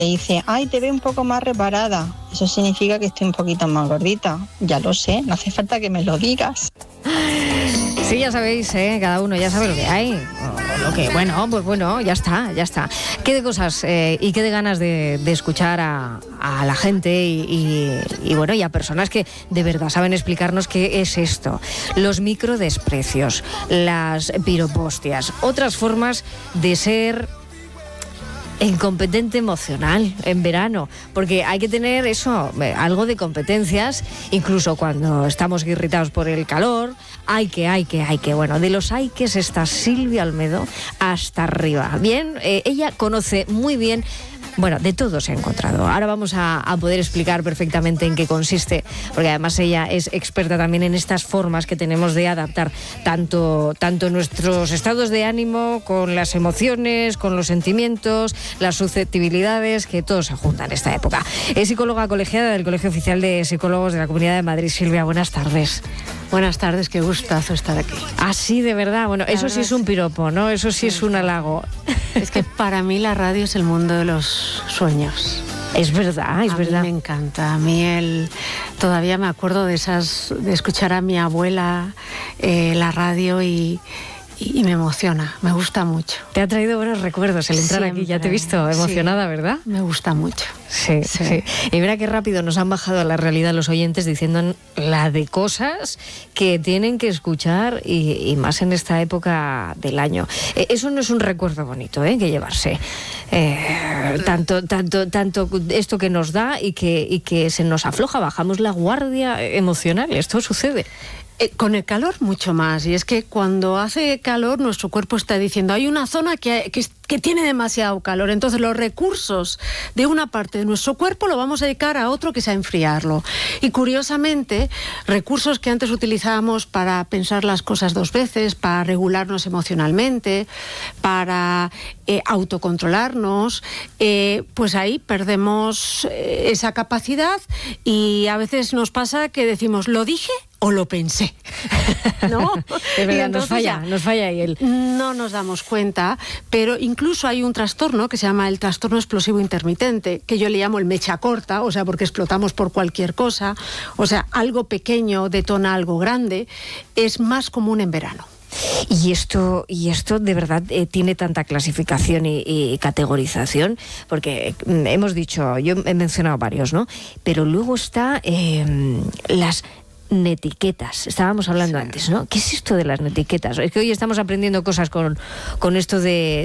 dice, ay, te veo un poco más reparada. Eso significa que estoy un poquito más gordita. Ya lo sé, no hace falta que me lo digas. Sí, ya sabéis, cada uno ya sabe lo que hay. O lo que, bueno, pues bueno, ya está. Qué de cosas y qué de ganas de escuchar a la gente y bueno, y a personas que de verdad saben explicarnos qué es esto. Los microdesprecios, las piropostias, otras formas de ser incompetente emocional en verano, porque hay que tener eso, algo de competencias, incluso cuando estamos irritados por el calor. Hay que, bueno, de los hay que está Silvia Olmedo hasta arriba. Bien, ella conoce muy bien. Bueno, de todo se ha encontrado. Ahora vamos a poder explicar perfectamente en qué consiste, porque además ella es experta también en estas formas que tenemos de adaptar tanto nuestros estados de ánimo con las emociones, con los sentimientos, las susceptibilidades, que todo se junta en esta época. Es psicóloga colegiada del Colegio Oficial de Psicólogos de la Comunidad de Madrid. Silvia, buenas tardes. Buenas tardes, qué gustazo estar aquí. Ah, sí, de verdad. Bueno, eso sí es un piropo, ¿no? Eso sí es un halago. Es que para mí la radio es el mundo de los sueños. Es verdad, es verdad. A mí me encanta. A mí todavía me acuerdo de escuchar a mi abuela la radio y me emociona, me gusta mucho. Te ha traído buenos recuerdos el entrar Siempre. aquí, ya te he visto emocionada, Sí, ¿verdad? Me gusta mucho. Sí. Y mira qué rápido nos han bajado a la realidad los oyentes diciendo la de cosas que tienen que escuchar y más en esta época del año. Eso no es un recuerdo bonito, que llevarse. Tanto esto que nos da y que se nos afloja, bajamos la guardia emocional. Esto sucede. Con el calor mucho más, y es que cuando hace calor nuestro cuerpo está diciendo hay una zona que tiene demasiado calor, entonces los recursos de una parte de nuestro cuerpo lo vamos a dedicar a otro, que es a enfriarlo. Y curiosamente, recursos que antes utilizábamos para pensar las cosas dos veces, para regularnos emocionalmente, para autocontrolarnos, pues ahí perdemos esa capacidad y a veces nos pasa que decimos, ¿lo dije o lo pensé? ¿No? Es verdad, nos falla ahí él. No nos damos cuenta, pero incluso hay un trastorno que se llama el trastorno explosivo intermitente, que yo le llamo el mecha corta, o sea, porque explotamos por cualquier cosa, o sea, algo pequeño detona algo grande, es más común en verano. Y esto de verdad tiene tanta clasificación y categorización, porque hemos dicho, yo he mencionado varios, ¿no? Pero luego está las netiquetas. Estábamos hablando antes, ¿no? ¿Qué es esto de las netiquetas? Es que hoy estamos aprendiendo cosas con esto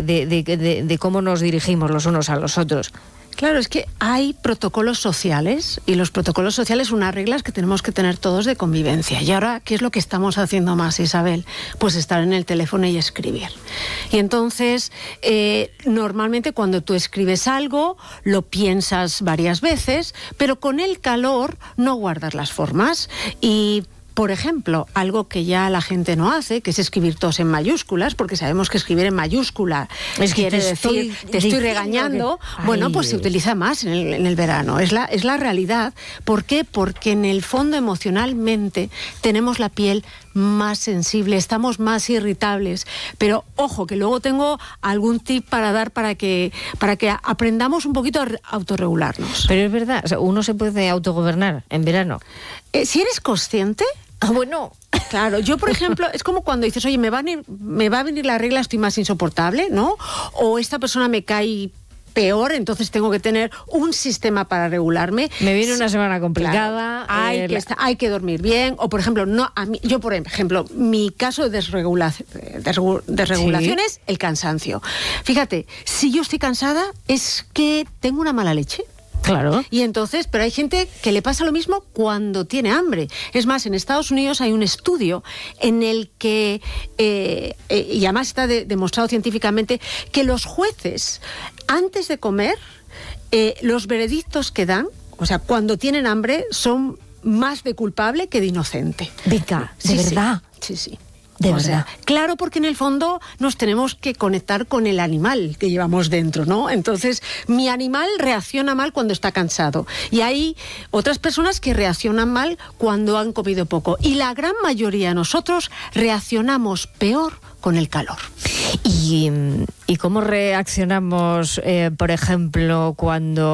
de cómo nos dirigimos los unos a los otros. Claro, es que hay protocolos sociales y los protocolos sociales son unas reglas que tenemos que tener todos de convivencia. Y ahora, ¿qué es lo que estamos haciendo más, Isabel? Pues estar en el teléfono y escribir. Y entonces, normalmente cuando tú escribes algo, lo piensas varias veces, pero con el calor no guardas las formas. Y por ejemplo, algo que ya la gente no hace, que es escribir todos en mayúsculas, porque sabemos que escribir en mayúscula quiere decir te estoy regañando. Bueno, pues se utiliza más en el verano. Es la realidad. ¿Por qué? Porque en el fondo emocionalmente tenemos la piel más sensible, estamos más irritables. Pero ojo, que luego tengo algún tip para dar para que aprendamos un poquito a autorregularnos. Pero es verdad, o sea, uno se puede autogobernar en verano. Si eres consciente. Bueno, claro, yo por ejemplo, es como cuando dices, oye, me va a venir la regla, estoy más insoportable, ¿no? O esta persona me cae peor, entonces tengo que tener un sistema para regularme. Me viene una semana complicada. Claro, hay que dormir bien. O por ejemplo, yo por ejemplo, mi caso de desregulación es el cansancio. Fíjate, si yo estoy cansada es que tengo una mala leche. Claro. Y entonces, pero hay gente que le pasa lo mismo cuando tiene hambre. Es más, en Estados Unidos hay un estudio en el que, y además está demostrado científicamente, que los jueces, antes de comer, los veredictos que dan, o sea, cuando tienen hambre, son más de culpable que de inocente. Venga, ¿de verdad? Sí. De verdad. Claro, porque en el fondo nos tenemos que conectar con el animal que llevamos dentro, ¿no? Entonces, mi animal reacciona mal cuando está cansado. Y hay otras personas que reaccionan mal cuando han comido poco. Y la gran mayoría de nosotros reaccionamos peor con el calor. ¿Y cómo reaccionamos, por ejemplo, cuando